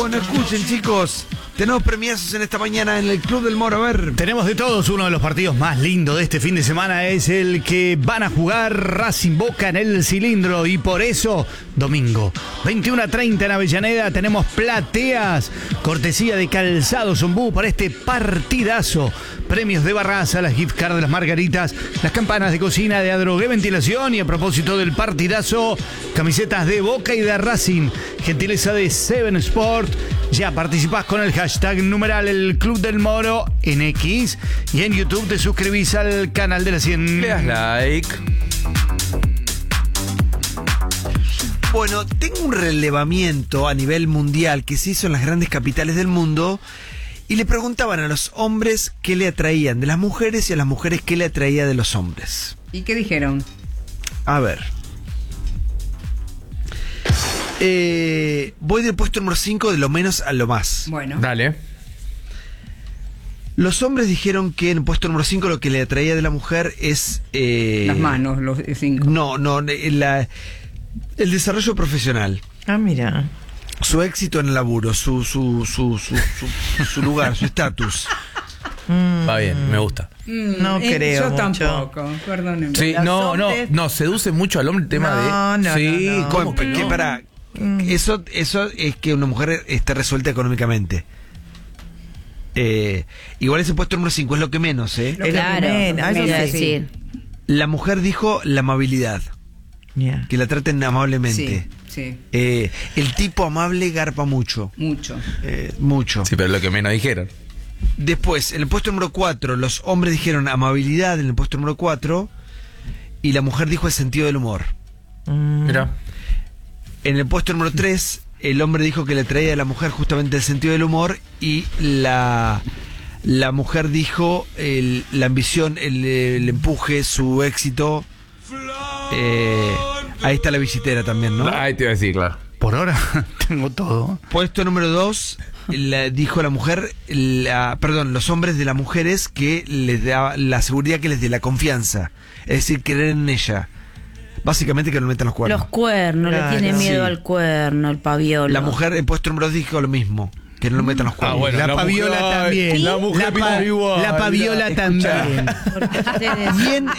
Bueno, escuchen, chicos. Tenemos premiazos en esta mañana en el Club del Moro. A ver. Tenemos de todos. Uno de los partidos más lindos de este fin de semana es el que van a jugar Racing Boca en el Cilindro. Y por eso, domingo, 21:30 en Avellaneda, tenemos plateas, cortesía de Calzados Ombú para este partidazo. Premios de Barraza, las gift cards de las Margaritas, las campanas de cocina de Adrogué Ventilación. Y a propósito del partidazo, camisetas de Boca y de Racing, gentileza de Seven Sport. Ya participás con el hashtag numeral el Club del Moro en X, y en YouTube te suscribís al canal de la 100. Le das like. Bueno, tengo un relevamiento a nivel mundial que se hizo en las grandes capitales del mundo, y le preguntaban a los hombres qué le atraían de las mujeres y a las mujeres qué le atraía de los hombres. ¿Y qué dijeron? A ver. Voy del puesto número 5 de lo menos a lo más. Bueno. Dale. Los hombres dijeron que en el puesto número 5 lo que le atraía de la mujer es... Las manos, los 5. No, el desarrollo profesional. Ah, mira. Su éxito en el laburo, su lugar, su estatus. Va bien, me gusta. No creo Yo mucho. tampoco, perdónenme. Sí, Los no, hombres- no, seduce mucho al hombre el tema No, sí, no. ¿cómo que Que no? para eso es que una mujer esté resuelta económicamente. Igual ese puesto número 5 es lo que menos, Es lo Claro, que menos, me eso iba a sí. decir. La mujer dijo la amabilidad, Yeah. que la traten amablemente. Sí, El tipo amable garpa mucho. mucho. Mucho. Sí, pero lo que menos dijeron. Después, en el puesto número 4, los hombres dijeron amabilidad en el puesto número 4, y la mujer dijo el sentido del humor. Mira. En el puesto número 3, el hombre dijo que le traía a la mujer justamente el sentido del humor, y la mujer dijo la ambición, el empuje, su éxito. Ahí está la visitera también, ¿no? Ahí te iba a decir, claro. Por ahora tengo todo. Puesto número 2, dijo la mujer, los hombres de las mujeres que les da la seguridad, que les dé la confianza. Es decir, creer en ella. Básicamente que no metan los cuernos. Los cuernos, Claro. le tiene miedo Sí. al cuerno, el paviolo. La mujer en puesto número 2 dijo lo mismo, que no lo metan los cuernos. bueno, la la paviola mujer- también. la mujer piensa igual. La paviola Escuchá. también. Porque ustedes...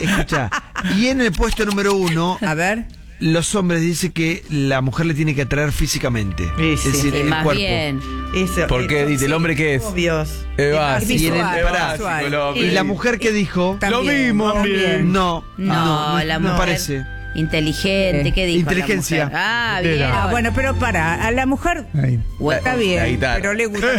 Y en el puesto número 1, A ver. los hombres dicen que la mujer le tiene que atraer físicamente. Sí, Es sí. decir, Y el más cuerpo. bien. Eso, ¿Por qué? Dice, ¿el hombre qué es? Obvios. Y en el- pará. ¿Y la mujer qué dijo? También, Lo mismo, también. No, La no mujer parece. inteligente, ¿qué dijo Inteligencia. la mujer? Ah, Era. bien. Ah, bueno, pero para, a la mujer Ahí. está bien, La guitarra. pero le gusta,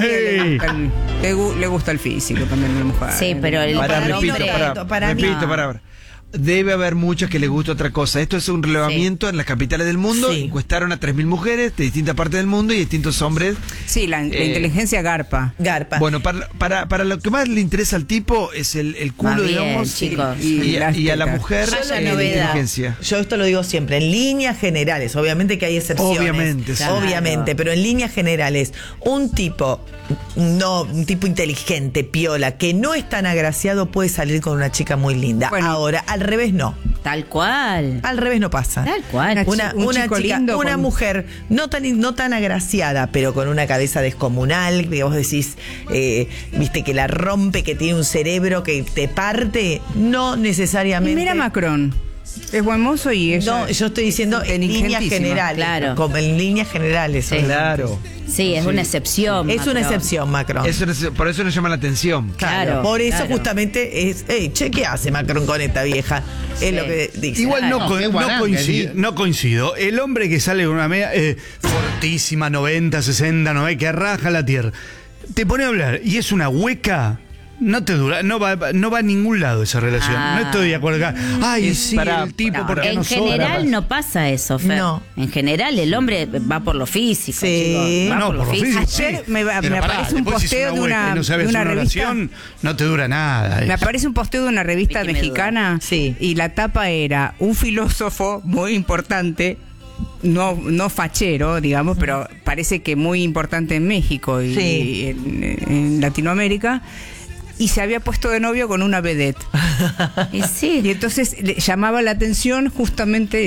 le gusta el físico también a la mujer. Sí, pero el Pará, para el repito, hombre... para mí repito, no. pará. Debe haber muchas que les gusta otra cosa. Esto es un relevamiento en las capitales del mundo. Sí. Encuestaron a 3.000 mujeres de distintas partes del mundo y distintos hombres. Sí, la inteligencia garpa. Garpa. Bueno, para lo que más le interesa al tipo es el culo, Más bien, digamos, chicos. y a la tetas. mujer Vaya la novedad. inteligencia. Yo esto lo digo siempre, en líneas generales, obviamente que hay excepciones. Obviamente, sí. Obviamente, pero en líneas generales, un tipo inteligente, piola, que no es tan agraciado, puede salir con una chica muy linda. Bueno. Ahora, al revés no. Tal cual. Al revés no pasa. Tal cual. Un Una chico chica, lindo una con- mujer no tan agraciada, pero con una cabeza descomunal, que vos decís, viste, que la rompe, que tiene un cerebro que te parte, no Y necesariamente. mira Macron. Es buen mozo y ella No, yo estoy diciendo en líneas inteligentísima. generales. Claro. Como en líneas generales. Sí. Claro. Sí, es una excepción. Es una Macron. excepción, Macron. Por eso nos llama la atención. Claro, Por eso claro. justamente es, che, ¿qué hace Macron con esta vieja? Es Sí. lo que dice. Igual Claro. no coincido. El hombre que sale con una media fortísima, 90, 60, 90, que raja la tierra, te pone a hablar y es una hueca. No te dura, no va a ningún lado esa relación. Ah. No estoy de acuerdo acá. Ay, Es sí, para- el tipo, No, porque en no general no pasa eso, Fer. No. En general el hombre va por lo físico, Sí. chicos. Va No, por lo físico. Ayer me aparece un después si es posteo de hueca una- y no sabes de una una revista. relación, no te dura nada. Me aparece un posteo de una revista Es que me mexicana Sí. y la tapa era un filósofo muy importante, no fachero, digamos, pero parece que muy importante en México y Sí. en Latinoamérica, y se había puesto de novio con una vedette. Y sí. Y entonces le llamaba la atención justamente